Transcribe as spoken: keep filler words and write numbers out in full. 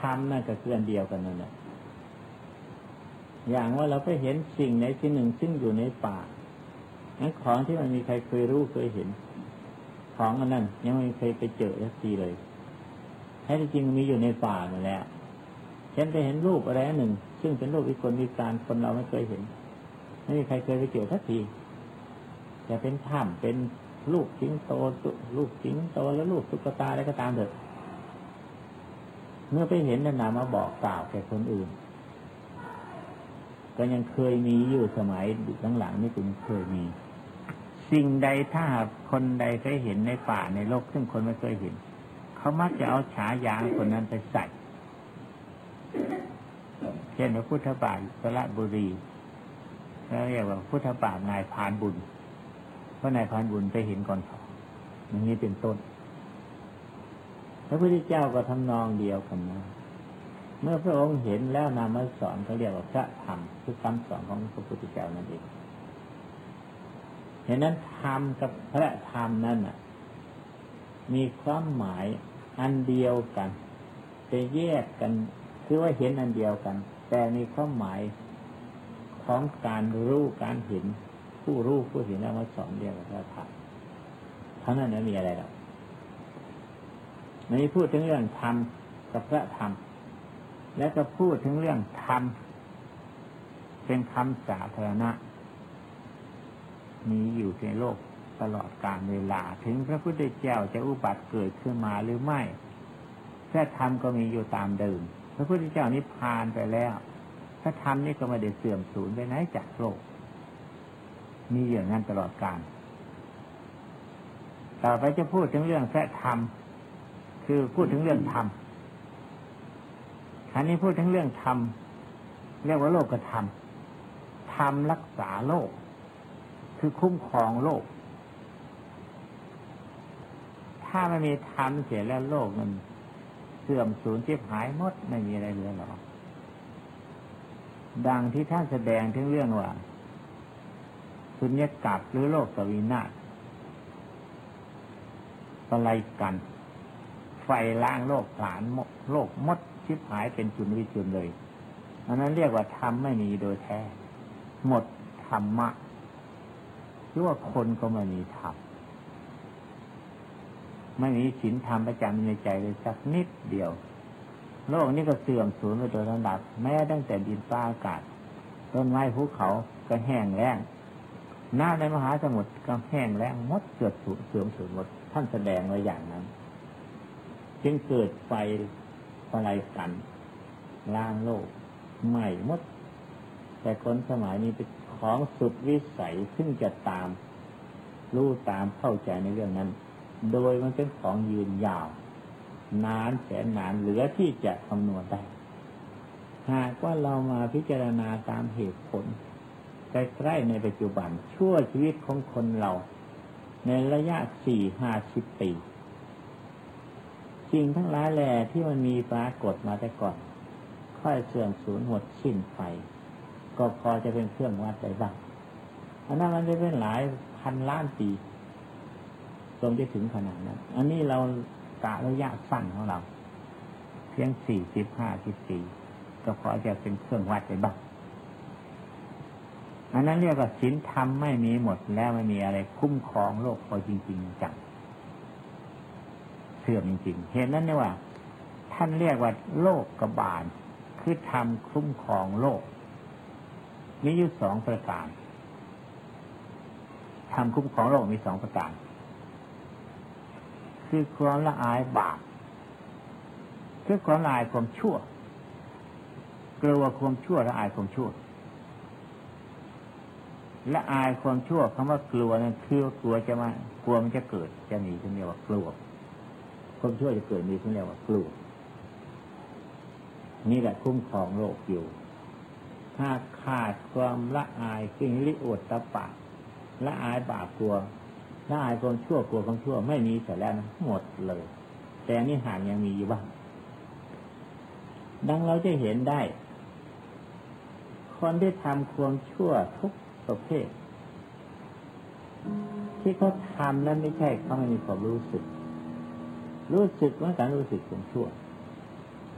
รมนั่นก็คืออันเดียวกันนั่นแหละอย่างว่าเราไปเห็นสิ่งไหนที่หนึ่งซึ่งอยู่ในป่านั้นของที่มันมีใครเคยรู้เคยเห็นของอันนั้นยังไม่เคยไปเจอสักทีเลยแท้จริงมีอยู่ในป่านั่นแหละฉันไปเห็นรูปอะไรหนึ่งซึ่งเป็นรูปวิกลวิการคนเราไม่เคยเห็นไม่มีใครเคยไปเจอสักทีจะเป็นถ้ำเป็นลูกสิงโตลูกสิงโตแล้วลูกตุ๊กตาอะไรก็ตามเถอะเมื่อไปเห็นนั่นนามาบอกกล่าวแก่คนอื่นก็ยังเคยมีอยู่สมัยหลังๆนี่คุณเคยมีสิ่งใดถ้าคนใดเคยเห็นในป่าในโลกซึ่งคนไม่เคยเห็นเขามักจะเอาฉายาคนนั้นไปใส่เช่นพระพุทธบาทสระบุรีแล้วเรียกว่าพุทธบาทนายพานบุญเพราะนายพานบุญไปเห็นก่อนเขาอย่างนี้เป็นต้นพระพุทธเจ้าก็ทำนองเดียวกันนะเมื่อพระองค์เห็นแล้วนำมาสอนเขาเรียกว่าพระธรรมคือคำสอนของพระพุทธเจ้านั่นเองเห็นนั้นธรรมกับพระธรรมนั่นน่ะมีความหมายอันเดียวกันจะแยกกันคือว่าเห็นอันเดียวกันแต่มีความหมายของการรู้การเห็นผู้รู้ผู้เห็นแล้วมาสอนเรียกว่าพระธรรมเท่านั้นไม่มีอะไรหรอกนี้พูดถึงเรื่องธรรมกับพระธรรมและก็พูดถึงเรื่องธรรมเป็นคำสาธารณะมีอยู่ในโลกตลอดกาลเวลาถึงพระพุทธเจ้าจะอุบัติเกิดขึ้นมาหรือไม่พระธรรมก็มีอยู่ตามเดิมพระพุทธเจ้านิพพานไปแล้วพระธรรมนี่ก็ไม่ได้เสื่อมสูญไปไหนจากโลกมีอย่างนั้นตลอดกาลต่อไปจะพูดถึงเรื่องพระธรรมคือพูดถึงเรื่องธรรมอันนี้พูดถึงเรื่องธรรมเรียกว่าโลกธรรมธรรมรักษาโลกคือคุ้มครองโลกถ้าไม่มีธรรมเสียแล้วโลกมันเสื่อมสูญชิบหายหมดไม่มีอะไรเหลือหรอกดังที่ท่านแสดงถึงเรื่องว่าสุญญากาศหรือโลกสวินาศอะไรกันไฟล้างโลกผลาญโลกมดชิบหายเป็นจุลวิจุลเลยอันนั้นเรียกว่าธรรมไม่มีโดยแท้หมดธรรมะหรือว่าคนก็ไม่มีธรรมไม่มีศีลธรรมประจำในใจเลยสักนิดเดียวโลกนี้ก็เสื่อมสูญไปโดยลำดับแม้ตั้งแต่ดินฟ้าอากาศต้นไม้ภูเขาก็แห้งแล้งน้ำในมหาสมุทรก็แห้งแล้งหมดเกิดสูญเสื่อมสูญหมดท่านแสดงไว้อย่างนั้นจึงเกิดไฟอะไรกันล้างโลกใหม่หมดแต่คนสมัยนี้เป็นของสุดวิสัยซึ่งจะตามรู้ตามเข้าใจในเรื่องนั้นโดยมันเป็นของยืนยาวนานแสนนานเหลือที่จะคำนวณได้หากว่าเรามาพิจารณาตามเหตุผลใกล้ๆในปัจจุบันชั่วชีวิตของคนเราในระยะสี่ห้าสิบปีสิ่งทั้งหลายแหล่ที่มันมีปรากฏมาแต่ก่อนค่อยเสื่อมสูญหมดสิ้นไปก็พอจะเป็นเครื่องวัดได้บ้างอันนั้นมันจะเป็นหลายพันล้านปีจนจะถึงขนาดนั้นอันนี้เรากะระยะสั้นของเราเพียงสี่สิบห้าสิบปีก็พอจะเป็นเครื่องวัดได้บ้างอันนั้นเรียกว่าศีลธรรมไม่มีหมดแล้วไม่มีอะไรคุ้มครองโลกพอจริงๆจังเสื่อมจริงๆเห็นนั้นเนี่ยว่าท่านเรียกว่าโลกกบาลคือธรรมคุ้มครองโลกมีอยู่สองประการธรรมคุ้มครองโลกมีสองประการคือความละอายบาปคือความละอายความชั่วกลัวความชั่วละอายความชั่วละอายความชั่วคำว่ากลัวนั่นคือกลัวจะมากลัวมันจะเกิดจะหนีถึงเรียกว่ากลัวความชั่วจะเกิดมีถึงเรียกว่ากลัวนี่แหละคุ้มครองโลกอยู่ถ้าขาดความละอายสิ่งลิโอตตะปะละอายบาปกลัวละอายความชั่วกลัวความชั่วไม่มีเสียแล้วนะหมดเลยแต่นี่ห่างยังมีอยู่บ้างดังเราจะเห็นได้คนที่ทำความชั่วทุกประเภทที่เขาทำนั้นไม่ใช่เขาไม่มีความรู้สึกรู้สึกว่าการรู้สึกความชั่ว